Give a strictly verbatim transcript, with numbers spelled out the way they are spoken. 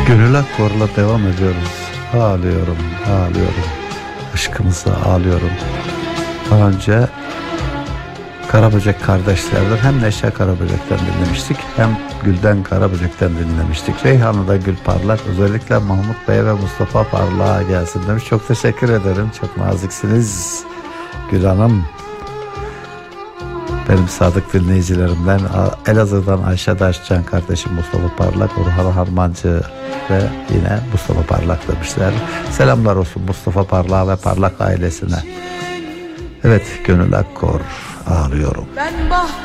Gönül Akkor'la devam ediyoruz. Ağlıyorum, ağlıyorum. Aşkımıza ağlıyorum. Daha önce Karaböcek kardeşlerden hem Neşe Karaböcek'ten dinlemiştik hem Gülden Karaböcek'ten dinlemiştik. Reyhanlı'da Gül Parlak, özellikle Mahmut Bey ve Mustafa Parlak'a gelsin demiş. Çok teşekkür ederim, çok naziksiniz Gül Hanım. Benim sadık dinleyicilerimden Elazığ'dan Ayşe Daşcan kardeşim Mustafa Parlak, Orhan Harmancı ve yine Mustafa Parlak demişler. Selamlar olsun Mustafa Parlak ve Parlak ailesine. Evet, Gönül Akkor, ağlıyorum. Ben bah